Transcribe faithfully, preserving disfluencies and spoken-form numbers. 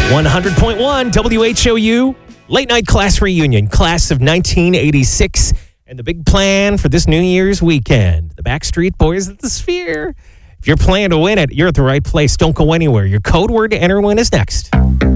one hundred point one W H O U, late night class reunion, class of nineteen eighty-six, and the big plan for this New Year's weekend. The Backstreet Boys at the Sphere. If you're planning to win it, you're at the right place. Don't go anywhere. Your code word to enter win is next.